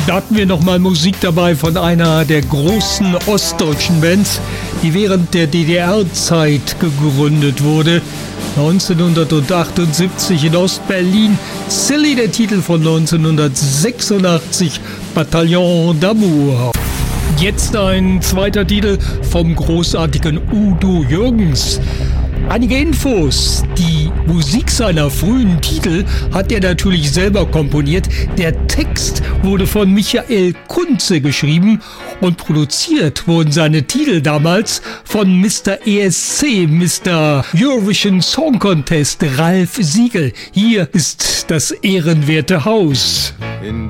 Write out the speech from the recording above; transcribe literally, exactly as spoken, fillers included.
Da hatten wir nochmal Musik dabei von einer der großen ostdeutschen Bands, die während der D D R-Zeit gegründet wurde. neunzehnhundertachtundsiebzig in Ostberlin. Silly, der Titel von neunzehnhundertsechsundachtzig, Bataillon d'Amour. Jetzt ein zweiter Titel vom großartigen Udo Jürgens. Einige Infos. Die Musik seiner frühen Titel hat er natürlich selber komponiert. Der Text wurde von Michael Kunze geschrieben und produziert wurden seine Titel damals von Mister E S C, Mister Eurovision Song Contest, Ralf Siegel. Hier ist das ehrenwerte Haus. In